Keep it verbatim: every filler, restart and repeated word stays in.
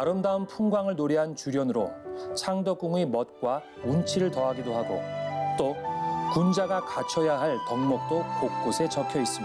아름다운 풍광을 노래한 주련으로 창덕궁의 멋과 운치를 더하기도 하고 또 군자가 갖춰야 할 덕목도 곳곳에 적혀 있습니다.